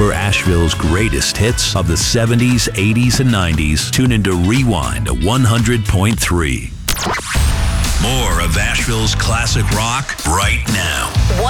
For Asheville's greatest hits of the 70s, 80s, and 90s, tune into Rewind 100.3. More of Asheville's classic rock right now.